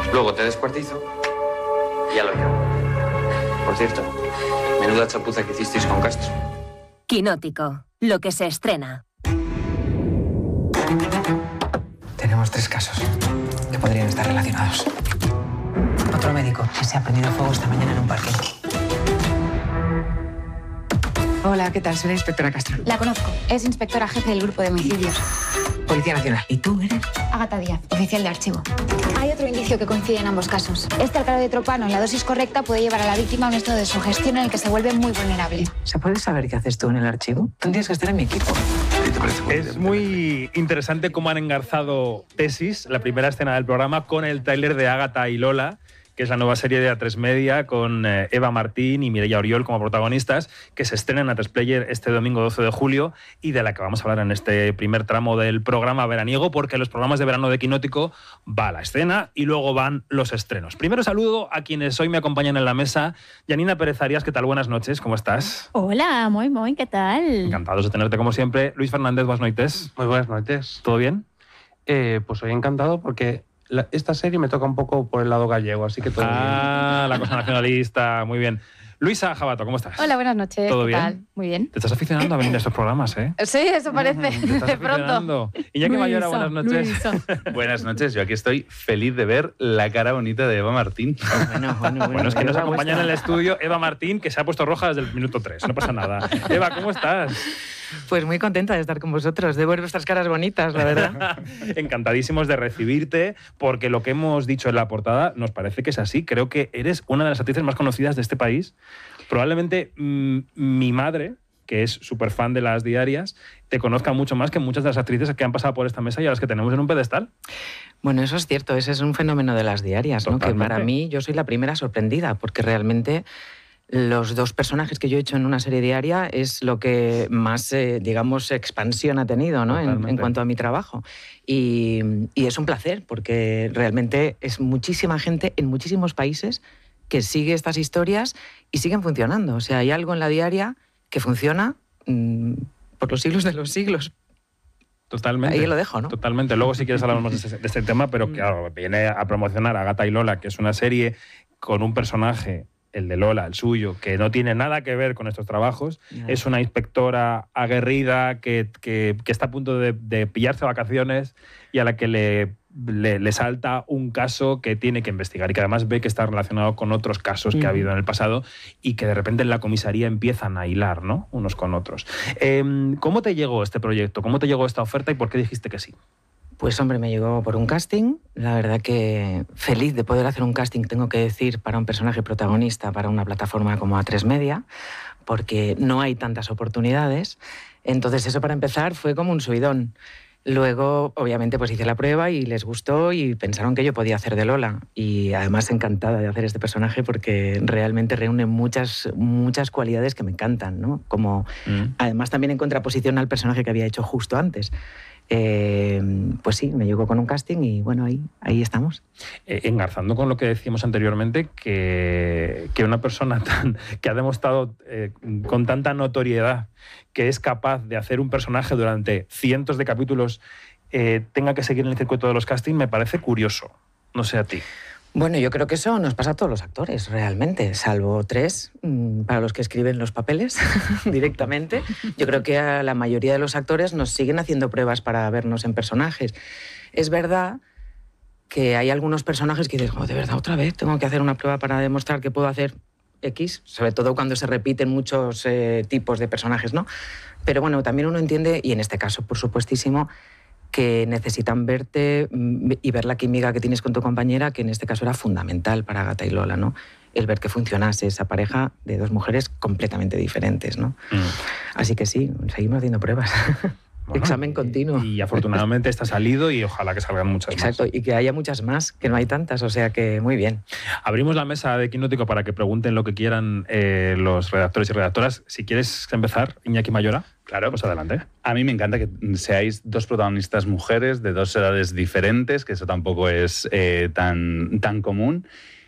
Luego te descuartizo y ya lo llamo. Por cierto, menuda chapuza que hicisteis con Castro. Quinótico, lo que se estrena. Tenemos 3 casos que podrían estar relacionados. Otro médico que se ha prendido fuego esta mañana en un parque. Hola, ¿qué tal? Soy la inspectora Castro. La conozco. Es inspectora jefe del grupo de homicidios. Policía Nacional. ¿Y tú eres? Ágata Díaz, oficial de archivo. Hay otro indicio que coincide en ambos casos. Este alcaloide de tropano en la dosis correcta puede llevar a la víctima a un estado de sugestión en el que se vuelve muy vulnerable. ¿Se puede saber qué haces tú en el archivo? Tendrías que estar en mi equipo. Es muy interesante cómo han engarzado Tesis, la primera escena del programa, con el tráiler de Ágata y Lola, que es la nueva serie de A3 Media con Eva Martín y Mireia Oriol como protagonistas, que se estrena en A3 Player este domingo 12 de julio y de la que vamos a hablar en este primer tramo del programa veraniego, porque los programas de verano de Quinótico va la escena y luego van los estrenos. Primero saludo a quienes hoy me acompañan en la mesa. Janina Pérez Arias, ¿qué tal? Buenas noches, ¿cómo estás? Hola, muy, ¿qué tal? Encantados de tenerte como siempre. Luis Fernández, buenas noches. Muy buenas noches. ¿Todo bien? Pues hoy encantado porque esta serie me toca un poco por el lado gallego, así que todo bien. La cosa nacionalista, muy bien. Luisa Jabato, ¿cómo estás? Hola, buenas noches. ¿Todo ¿Qué bien? tal? Muy bien. Te estás aficionando a venir a estos programas, ¿eh? Sí, eso parece. Te estás De pronto. aficionando. Iñaki Mayora, buenas noches. Buenas noches, yo aquí estoy feliz de ver la cara bonita de Eva Martín. Bueno, es que nos acompaña en el estudio Eva Martín, que se ha puesto roja desde el minuto 3, no pasa nada. Eva, ¿cómo estás? Pues muy contenta de estar con vosotros, de ver vuestras caras bonitas, la verdad. Encantadísimos de recibirte, porque lo que hemos dicho en la portada nos parece que es así. Creo que eres una de las actrices más conocidas de este país. Probablemente mi madre, que es súper fan de las diarias, te conozca mucho más que muchas de las actrices que han pasado por esta mesa y a las que tenemos en un pedestal. Bueno, eso es cierto, ese es un fenómeno de las diarias, ¿no? Que para mí, yo soy la primera sorprendida, porque realmente los 2 personajes que yo he hecho en una serie diaria es lo que más, digamos, expansión ha tenido, ¿no? En cuanto a mi trabajo. Y es un placer, porque realmente es muchísima gente en muchísimos países que sigue estas historias y siguen funcionando. O sea, hay algo en la diaria que funciona por los siglos de los siglos. Totalmente. Ahí lo dejo, ¿no? Totalmente. Luego si quieres hablar más de este tema, pero claro, viene a promocionar a Ágata y Lola, que es una serie con un personaje, el de Lola, el suyo, que no tiene nada que ver con estos trabajos. Es una inspectora aguerrida que está a punto de pillarse vacaciones y a la que le salta un caso que tiene que investigar y que además ve que está relacionado con otros casos que ha habido en el pasado y que de repente en la comisaría empiezan a hilar, ¿no? Unos con otros. ¿Cómo te llegó este proyecto? ¿Cómo te llegó esta oferta y por qué dijiste que sí? Pues hombre, me llegó por un casting. La verdad que feliz de poder hacer un casting, tengo que decir, para un personaje protagonista, para una plataforma como A3 Media, porque no hay tantas oportunidades. Entonces eso, para empezar, fue como un subidón. Luego, obviamente, pues hice la prueba y les gustó y pensaron que yo podía hacer de Lola. Y además encantada de hacer este personaje porque realmente reúne muchas cualidades que me encantan, ¿no? Como, además, también en contraposición al personaje que había hecho justo antes. Pues sí, me llegó con un casting y bueno, ahí estamos. Engarzando con lo que decíamos anteriormente, que una persona que ha demostrado con tanta notoriedad que es capaz de hacer un personaje durante cientos de capítulos tenga que seguir en el circuito de los castings, me parece curioso. No sé a ti. Bueno, yo creo que eso nos pasa a todos los actores, realmente, salvo 3, para los que escriben los papeles directamente. Yo creo que a la mayoría de los actores nos siguen haciendo pruebas para vernos en personajes. Es verdad que hay algunos personajes que dices, de verdad, otra vez tengo que hacer una prueba para demostrar que puedo hacer X, sobre todo cuando se repiten muchos tipos de personajes, ¿no? Pero bueno, también uno entiende, y en este caso, por supuestísimo, que necesitan verte y ver la química que tienes con tu compañera, que en este caso era fundamental para Ágata y Lola, ¿no? El ver que funcionase esa pareja de 2 mujeres completamente diferentes, ¿no? Así que sí, seguimos haciendo pruebas. Bueno, examen continuo. Y afortunadamente está salido y ojalá que salgan muchas más. Exacto, y que haya muchas más, que no hay tantas, o sea que muy bien. Abrimos la mesa de Quinótico para que pregunten lo que quieran los redactores y redactoras. Si quieres empezar, Iñaki Mayora. Claro, pues adelante. A mí me encanta que seáis 2 protagonistas mujeres de 2 edades diferentes, que eso tampoco es tan común.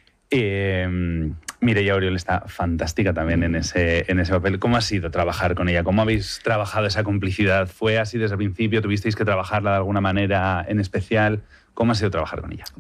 Mireia Oriol está fantástica también en ese papel. ¿Cómo ha sido trabajar con ella? ¿Cómo habéis trabajado esa complicidad? ¿Fue así desde el principio? ¿Tuvisteis que trabajarla de alguna manera en especial? ¿Cómo ha sido trabajar con ella?